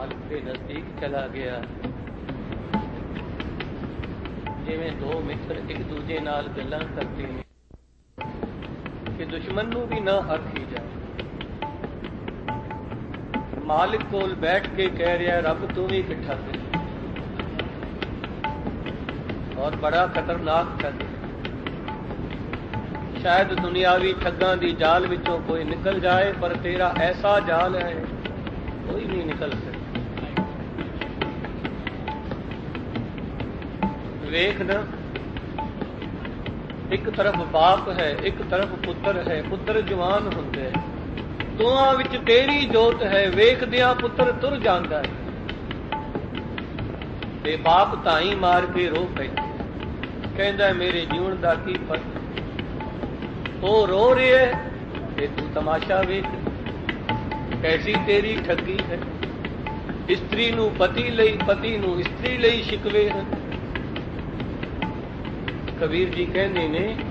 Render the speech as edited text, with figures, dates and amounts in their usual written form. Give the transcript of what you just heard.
ਮਾਲਕ ਦੇ ਨਜ਼ਦੀਕ ਚਲਾ ਗਿਆ। ਜਿਵੇਂ ਦੋ ਮਿੱਤਰ ਇੱਕ ਦੂਜੇ ਨਾਲ ਗੱਲਾਂ ਕਰਦੇ ਨੇ ਕਿ ਦੁਸ਼ਮਣ ਨੂੰ ਵੀ ਨਾ ਆਖੀ ਜਾਏ। ਮਾਲਿਕ ਕੋਲ ਬੈਠ ਕੇ ਕਹਿ ਰਿਹਾ, ਰੱਬ ਤੂੰ ਵੀ ਇਕੱਠਾ ਕਰ, ਔਰ ਬੜਾ ਖਤਰਨਾਕ ਠੱਗ। ਸ਼ਾਇਦ ਦੁਨਿਆਵੀ ਠੱਗਾਂ ਦੀ ਜਾਲ ਵਿੱਚੋਂ ਕੋਈ ਨਿਕਲ ਜਾਏ, ਪਰ ਤੇਰਾ ਐਸਾ ਜਾਲ ਹੈ ਕੋਈ ਨਹੀਂ ਨਿਕਲ ਸਕਦਾ। ਵੇਖ ਨਾ, ਇੱਕ ਤਰਫ ਬਾਪ ਹੈ, ਇੱਕ ਤਰਫ ਪੁੱਤਰ ਹੈ। ਪੁੱਤਰ ਜਵਾਨ ਹੁੰਦੇ ਹੈ, ਦੋਹਾਂ ਵਿੱਚ ਤੇਰੀ ਜੋਤ ਹੈ। ਵੇਖਦਿਆਂ ਪੁੱਤਰ ਤੁਰ ਜਾਂਦਾ ਹੈ ਤੇ ਬਾਪ ਧਾਈ ਮਾਰ ਕੇ ਰੋ ਪੈਂਦਾ, ਕਹਿੰਦਾ ਮੇਰੇ ਜੀਵਨ ਦਾ ਕੀ ਫਰਕ। ਉਹ ਰੋ ਰਿਹਾ ਤੇ ਤੂੰ ਤਮਾਸ਼ਾ ਵੇਖ, ਕੈਸੀ ਤੇਰੀ ਠੱਗੀ ਹੈ। ਇਸਤਰੀ ਨੂੰ ਪਤੀ ਲਈ, ਪਤੀ ਨੂੰ ਇਸਤਰੀ ਲਈ ਸ਼ਿਕਵੇ ਹਨ। ਕਬੀਰ ਜੀ ਕਹਿੰਦੇ ਨੇ,